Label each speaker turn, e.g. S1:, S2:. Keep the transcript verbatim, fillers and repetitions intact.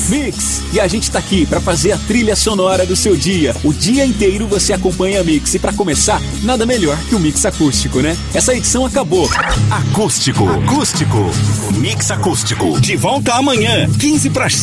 S1: Mix. E a gente tá aqui pra fazer a trilha sonora do seu dia. O dia inteiro você acompanha a Mix. E pra começar, nada melhor que o Mix Acústico, né? Essa edição acabou.
S2: Acústico. Acústico. Mix Acústico. De volta amanhã, quinze para as